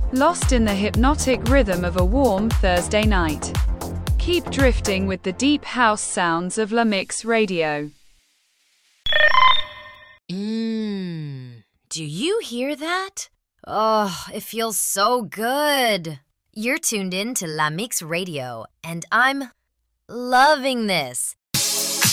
lost in the hypnotic rhythm of a warm Thursday night. Keep drifting with the deep house sounds of La Mix Radio. Do you hear that? Oh, it feels so good. You're tuned in to La Mix Radio, and I'm loving this.